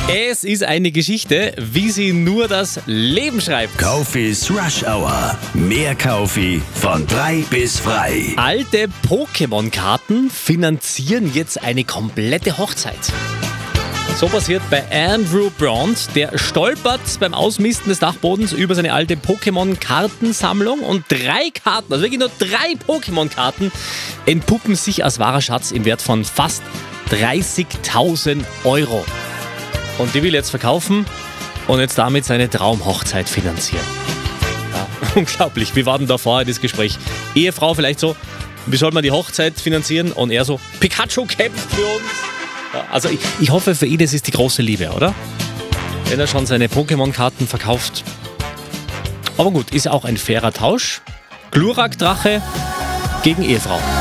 Es ist eine Geschichte, wie sie nur das Leben schreibt. Kaufis Rush Hour. Mehr Kaufi von 3 bis frei. Alte Pokémon-Karten finanzieren jetzt eine komplette Hochzeit. So passiert bei Andrew Bront. Der stolpert beim Ausmisten des Dachbodens über seine alte Pokémon-Kartensammlung und 3 Karten, also wirklich nur 3 Pokémon-Karten, entpuppen sich als wahrer Schatz im Wert von fast 30.000 Euro. Und die will er jetzt verkaufen und jetzt damit seine Traumhochzeit finanzieren. Ja, unglaublich. Wir warten da vorher das Gespräch. Ehefrau vielleicht so, wie soll man die Hochzeit finanzieren? Und er so, Pikachu kämpft für uns. Ja, also ich hoffe für ihn, das ist die große Liebe, oder? Wenn er schon seine Pokémon-Karten verkauft. Aber gut, ist auch ein fairer Tausch. Glurak-Drache gegen Ehefrau.